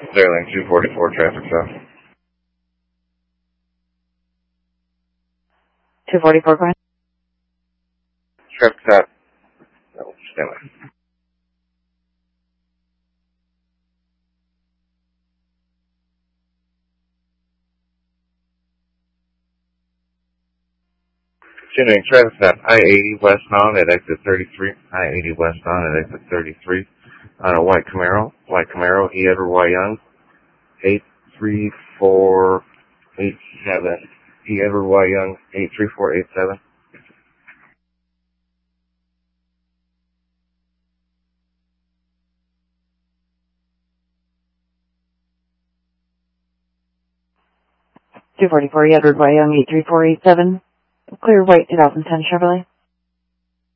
Sterling 244 traffic stop. 244, go ahead. Traffic stop. No, stand by. Continuing traffic stop. I-80 westbound at exit 33. I-80 westbound at exit 33. On a white Camaro. White Camaro, E. Edward Y. Young. 83487. E. Edward Y. Young. 83487. Edward Y. Young, 83487. Clear white 2010 Chevrolet.